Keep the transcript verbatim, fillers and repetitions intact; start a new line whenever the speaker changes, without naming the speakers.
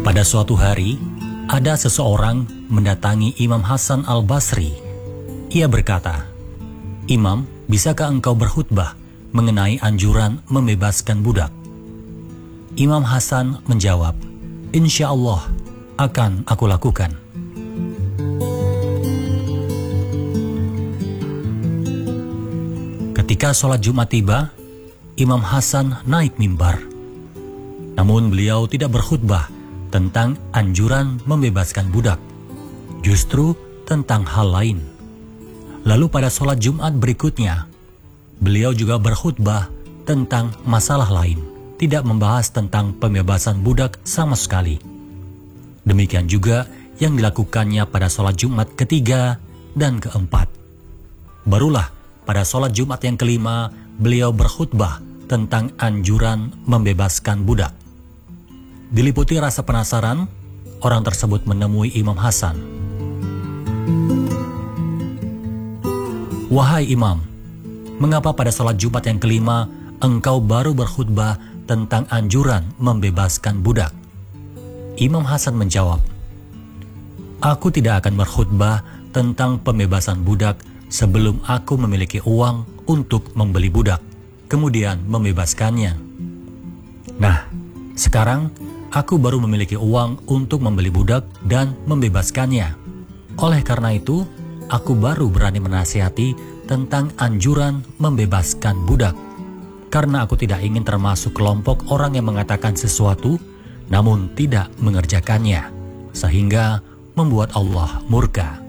Pada suatu hari, ada seseorang mendatangi Imam Hasan al-Basri. Ia berkata, "Imam, bisakah engkau berkhutbah mengenai anjuran membebaskan budak?" Imam Hasan menjawab, "Insya Allah akan aku lakukan." Ketika sholat Jumat tiba, Imam Hasan naik mimbar. Namun beliau tidak berkhutbah tentang anjuran membebaskan budak, justru tentang hal lain. Lalu pada sholat Jumat berikutnya, beliau juga berkhutbah tentang masalah lain, tidak membahas tentang pembebasan budak sama sekali. Demikian juga yang dilakukannya pada sholat Jumat ketiga dan keempat. Barulah pada sholat Jumat yang kelima, beliau berkhutbah tentang anjuran membebaskan budak. Diliputi rasa penasaran, orang tersebut menemui Imam Hasan. "Wahai Imam, mengapa pada sholat Jumat yang kelima engkau baru berkhutbah tentang anjuran membebaskan budak?" Imam Hasan menjawab, "Aku tidak akan berkhutbah tentang pembebasan budak sebelum aku memiliki uang untuk membeli budak, kemudian membebaskannya. Nah, sekarang aku baru memiliki uang untuk membeli budak dan membebaskannya. Oleh karena itu, aku baru berani menasihati tentang anjuran membebaskan budak. Karena aku tidak ingin termasuk kelompok orang yang mengatakan sesuatu, namun tidak mengerjakannya, sehingga membuat Allah murka."